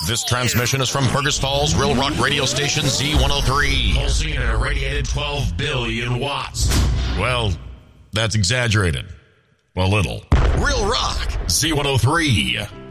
This transmission is from Fergus Falls, Real Rock radio station Z103. Pulsing at a radiated 12 billion watts. Well, that's exaggerated. A little. Real Rock Z103.